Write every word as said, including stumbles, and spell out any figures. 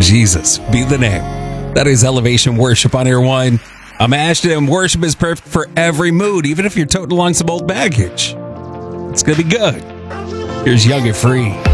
Jesus be the name. That is Elevation Worship on Air One. I'm Ashton, and worship is perfect for every mood, even if you're toting along some old baggage. It's going to be good. Here's Young and Free.